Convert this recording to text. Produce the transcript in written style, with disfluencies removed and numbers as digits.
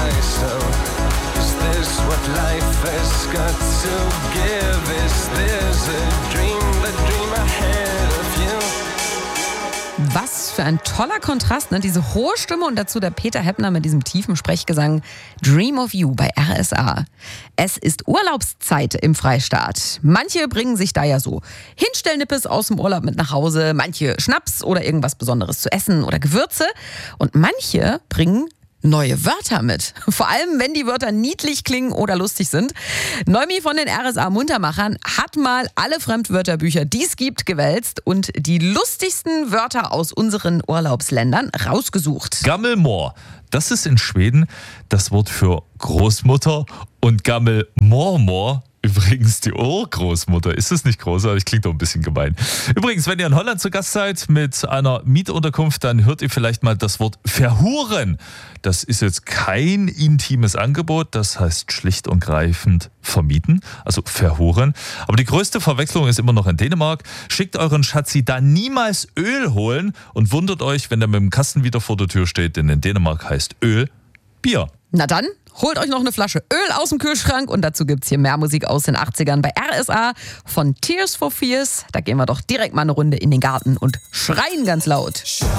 Christ, oh, is this what life has got to give? Is this a dream, the dream ahead of you? Was für ein toller Kontrast, ne? Diese hohe Stimme und dazu der Peter Heppner mit diesem tiefen Sprechgesang. Dream of You bei RSA. Es ist Urlaubszeit im Freistaat. Manche bringen sich da ja so Hinstellnippes aus dem Urlaub mit nach Hause, manche Schnaps oder irgendwas Besonderes zu essen oder Gewürze und manche bringen neue Wörter mit. Vor allem, wenn die Wörter niedlich klingen oder lustig sind. Neumi von den RSA Muntermachern hat mal alle Fremdwörterbücher, die es gibt, gewälzt und die lustigsten Wörter aus unseren Urlaubsländern rausgesucht. Gammelmor, das ist in Schweden das Wort für Großmutter und Gammelmormor übrigens die Urgroßmutter. Ist das nicht großartig? Klingt doch ein bisschen gemein. Übrigens, wenn ihr in Holland zu Gast seid mit einer Mietunterkunft, dann hört ihr vielleicht mal das Wort verhuren. Das ist jetzt kein intimes Angebot, das heißt schlicht und greifend vermieten, also verhuren. Aber die größte Verwechslung ist immer noch in Dänemark. Schickt euren Schatzi da niemals Öl holen und wundert euch, wenn der mit dem Kasten wieder vor der Tür steht, denn in Dänemark heißt Öl Bier. Na dann, holt euch noch eine Flasche Öl aus dem Kühlschrank und dazu gibt's hier mehr Musik aus den 80ern bei RSA von Tears for Fears. Da gehen wir doch direkt mal eine Runde in den Garten und schreien ganz laut.